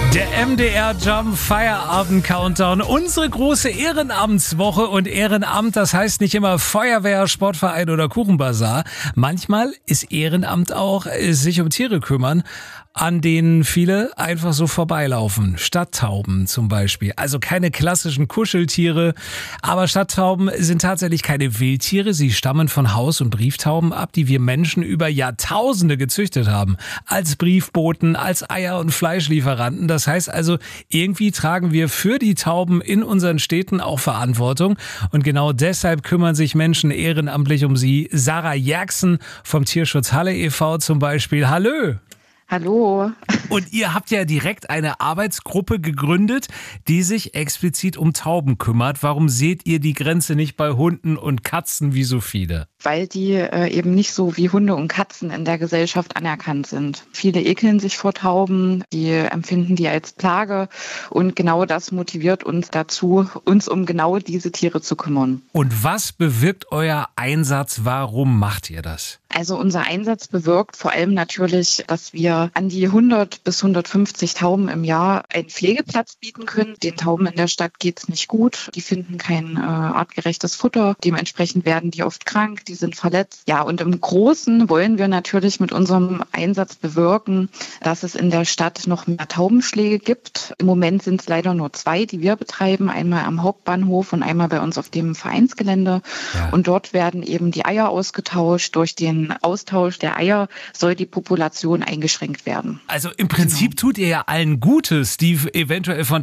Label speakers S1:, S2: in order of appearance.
S1: Der MDR Jump Feierabend Countdown, unsere große Ehrenamtswoche. Und Ehrenamt, das heißt nicht immer Feuerwehr, Sportverein oder Kuchenbazar. Manchmal ist Ehrenamt auch sich um Tiere kümmern, an denen viele einfach so vorbeilaufen. Stadttauben zum Beispiel. Also keine klassischen Kuscheltiere, aber Stadttauben sind tatsächlich keine Wildtiere. Sie stammen von Haus- und Brieftauben ab, die wir Menschen über Jahrtausende gezüchtet haben. Als Briefboten, als Eier- und Fleischlieferanten. Das heißt also, irgendwie tragen wir für die Tauben in unseren Städten auch Verantwortung. Und genau deshalb kümmern sich Menschen ehrenamtlich um sie. Sarah Jerksen vom Tierschutz Halle e.V. zum Beispiel. Hallo!
S2: Hallo.
S1: Und ihr habt ja direkt eine Arbeitsgruppe gegründet, die sich explizit um Tauben kümmert. Warum seht ihr die Grenze nicht bei Hunden und Katzen wie so viele?
S2: Weil die eben nicht so wie Hunde und Katzen in der Gesellschaft anerkannt sind. Viele ekeln sich vor Tauben, die empfinden die als Plage. Und genau das motiviert uns dazu, uns um genau diese Tiere zu kümmern.
S1: Und was bewirkt euer Einsatz? Warum macht ihr das?
S2: Also unser Einsatz bewirkt vor allem natürlich, dass wir an die 100 bis 150 Tauben im Jahr einen Pflegeplatz bieten können. Den Tauben in der Stadt geht's nicht gut. Die finden kein artgerechtes Futter. Dementsprechend werden die oft krank, die sind verletzt. Ja, und im Großen wollen wir natürlich mit unserem Einsatz bewirken, dass es in der Stadt noch mehr Taubenschläge gibt. Im Moment sind es leider nur 2, die wir betreiben. Einmal am Hauptbahnhof und einmal bei uns auf dem Vereinsgelände. Ja. Und dort werden eben die Eier ausgetauscht. Durch den Austausch der Eier soll die Population eingeschränkt werden.
S1: Also im Prinzip tut ihr ja allen Gutes, die eventuell von